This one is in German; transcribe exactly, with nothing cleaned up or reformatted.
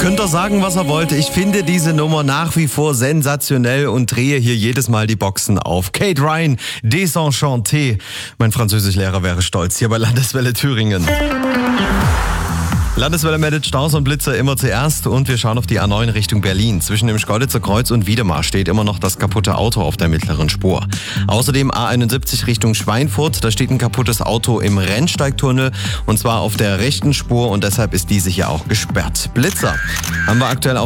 Könnt ihr sagen, was er wollte. Ich finde diese Nummer nach wie vor sensationell und drehe hier jedes Mal die Boxen auf. Kate Ryan, Desenchanté. Mein Französischlehrer wäre stolz hier bei Landeswelle Thüringen. Landeswelle meldet Staus und Blitzer immer zuerst und wir schauen auf die A neun Richtung Berlin. Zwischen dem Schkeuditzer Kreuz und Wiedemar steht immer noch das kaputte Auto auf der mittleren Spur. Außerdem A einundsiebzig Richtung Schweinfurt, da steht ein kaputtes Auto im Rennsteigtunnel und zwar auf der rechten Spur und deshalb ist diese hier auch gesperrt. Blitzer haben wir aktuell auf